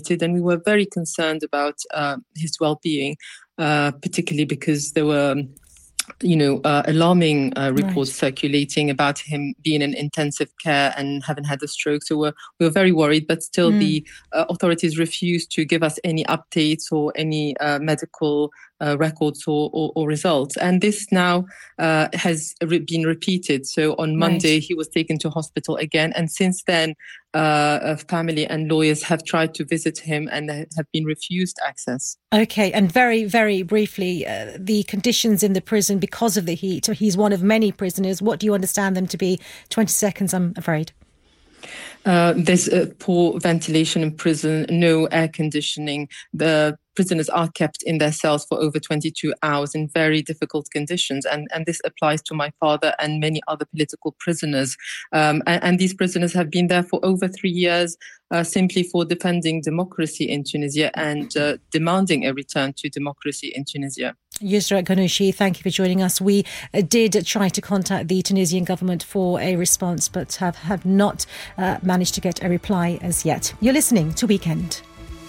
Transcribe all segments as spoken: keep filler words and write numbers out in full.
and we were very concerned about uh, his well-being, uh, particularly because there were, you know, uh, alarming uh, reports right. circulating about him being in intensive care and having had a stroke. So we're, we were very worried, but still mm. the uh, authorities refused to give us any updates or any uh, medical uh, records or, or, or results. And this now uh, has re- been repeated. So on Monday, right. he was taken to hospital again. And since then, uh, family and lawyers have tried to visit him and have been refused access. OK, and very, very briefly, uh, the conditions in the prison because of the heat. He's one of many prisoners. What do you understand them to be? twenty seconds, I'm afraid. Uh, there's uh, poor ventilation in prison, no air conditioning. The prisoners are kept in their cells for over twenty-two hours in very difficult conditions. And, and this applies to my father and many other political prisoners. Um, and, and these prisoners have been there for over three years uh, simply for defending democracy in Tunisia and uh, demanding a return to democracy in Tunisia. Yusra Ghannouchi, thank you for joining us. We uh, did try to contact the Tunisian government for a response, but have, have not uh, managed to get a reply as yet. You're listening to Weekend.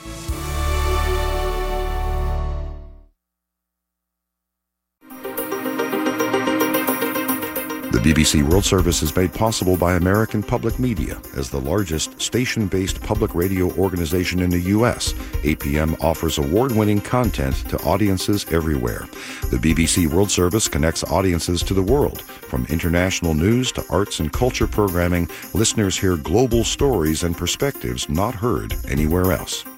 The B B C World Service is made possible by American Public Media. As the largest station-based public radio organization in the U S, A P M offers award-winning content to audiences everywhere. The B B C World Service connects audiences to the world. From international news to arts and culture programming, listeners hear global stories and perspectives not heard anywhere else.